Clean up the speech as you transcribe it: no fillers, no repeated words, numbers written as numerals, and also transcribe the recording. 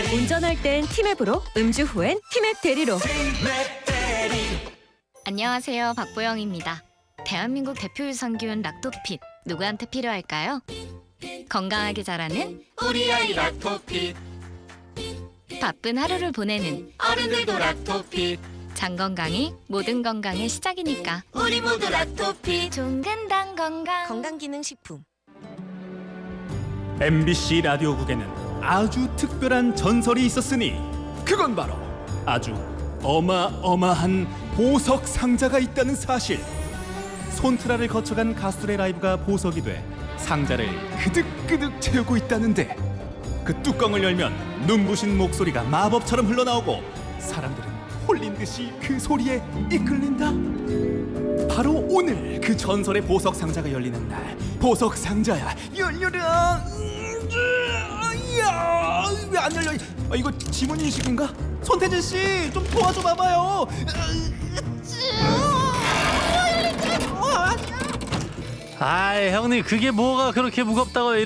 운전할 땐 티맵으로, 음주 후엔 티맵 대리로. 안녕하세요, 박보영입니다. 대한민국 대표 유산균 락토핏, 누구한테 필요할까요? 건강하게 자라는 우리 아이 락토핏, 바쁜 하루를 보내는 어른들도 락토핏, 장 건강이 모든 건강의 시작이니까. 우리 모두 락토핏. 종근당 건강. 건강기능식품. MBC 라디오국에는 아주 특별한 전설이 있었으니 그건 바로 아주 어마어마한 보석 상자가 있다는 사실. 손트라를 거쳐간 가수들의 라이브가 보석이 돼 상자를 그득그득 채우고 있다는데, 그 뚜껑을 열면 눈부신 목소리가 마법처럼 흘러나오고 사람들은 홀린 듯이 그 소리에 이끌린다. 바로 오늘 그 전설의 보석 상자가 열리는 날. 보석 상자야, 열려라. 야, 왜 안 열려? 이거 지문 인식인가? 손태진 씨, 좀 도와줘 봐봐요. 아이 형님, 그게 뭐가 그렇게 무겁다고